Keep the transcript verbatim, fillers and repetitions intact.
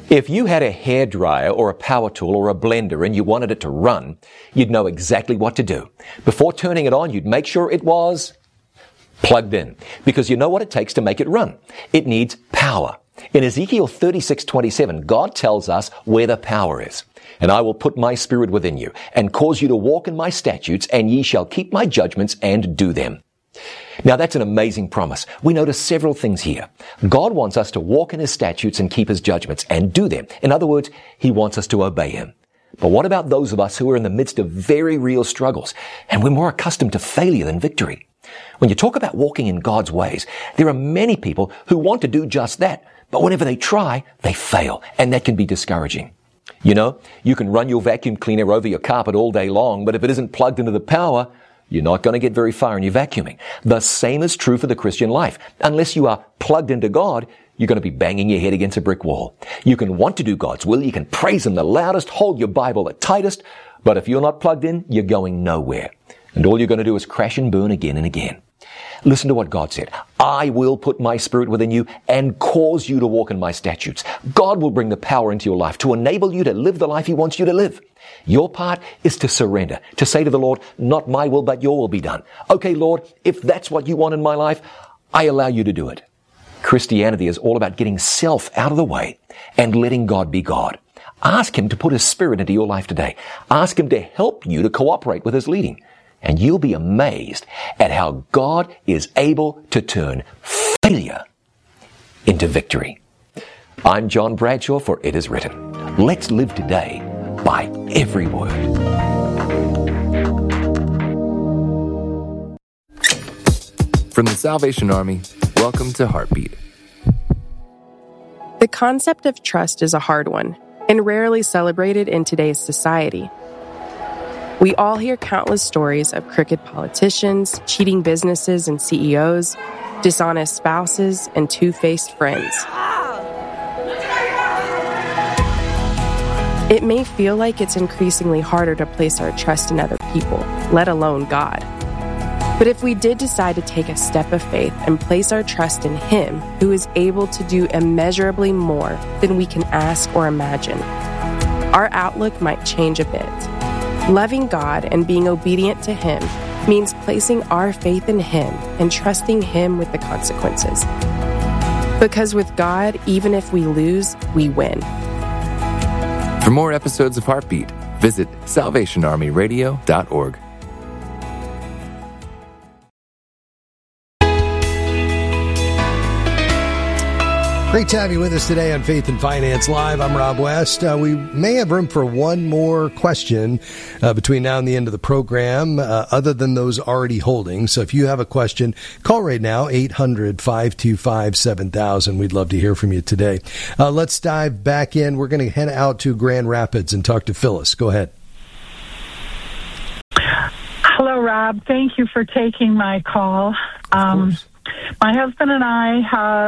If you had a hairdryer or a power tool or a blender and you wanted it to run, you'd know exactly what to do. Before turning it on, you'd make sure it was plugged in, because you know what it takes to make it run. It needs power. In Ezekiel thirty-six twenty-seven, God tells us where the power is. And I will put my spirit within you and cause you to walk in my statutes, and ye shall keep my judgments and do them. Now that's an amazing promise. We notice several things here. God wants us to walk in his statutes and keep his judgments and do them. In other words, he wants us to obey him. But what about those of us who are in the midst of very real struggles and we're more accustomed to failure than victory? When you talk about walking in God's ways, there are many people who want to do just that, but whenever they try, they fail, and that can be discouraging. You know, you can run your vacuum cleaner over your carpet all day long, but if it isn't plugged into the power, you're not going to get very far in your vacuuming. The same is true for the Christian life. Unless you are plugged into God, you're going to be banging your head against a brick wall. You can want to do God's will, you can praise him the loudest, hold your Bible the tightest, but if you're not plugged in, you're going nowhere. And all you're going to do is crash and burn again and again. Listen to what God said. I will put my spirit within you and cause you to walk in my statutes. God will bring the power into your life to enable you to live the life he wants you to live. Your part is to surrender, to say to the Lord, not my will, but your will be done. Okay, Lord, if that's what you want in my life, I allow you to do it. Christianity is all about getting self out of the way and letting God be God. Ask him to put his spirit into your life today. Ask him to help you to cooperate with his leading. And you'll be amazed at how God is able to turn failure into victory. I'm John Bradshaw for It Is Written. Let's live today by every word. From the Salvation Army, welcome to Heartbeat. The concept of trust is a hard one and rarely celebrated in today's society. We all hear countless stories of crooked politicians, cheating businesses and C E Os, dishonest spouses, and two-faced friends. It may feel like it's increasingly harder to place our trust in other people, let alone God. But if we did decide to take a step of faith and place our trust in him, who is able to do immeasurably more than we can ask or imagine, our outlook might change a bit. Loving God and being obedient to him means placing our faith in him and trusting him with the consequences. Because with God, even if we lose, we win. For more episodes of Heartbeat, visit salvation army radio dot org. Great to have you with us today on Faith and Finance Live. I'm Rob West. Uh, we may have room for one more question uh, between now and the end of the program, uh, other than those already holding. So if you have a question, call right now, eight hundred, five two five, seven thousand. We'd love to hear from you today. Uh, let's dive back in. We're going to head out to Grand Rapids and talk to Phyllis. Go ahead. Hello, Rob. Thank you for taking my call. Um, my husband and I have